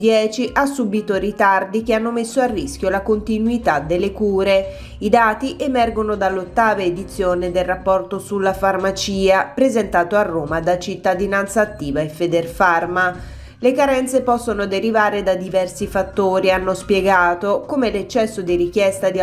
2010 ha subito ritardi che hanno messo a rischio la continuità delle cure. I dati emergono dall'8ª edizione del rapporto sulla farmacia, presentato a Roma da Cittadinanza Attiva e Federfarma. Le carenze possono derivare da diversi fattori, hanno spiegato, come l'eccesso di richiesta di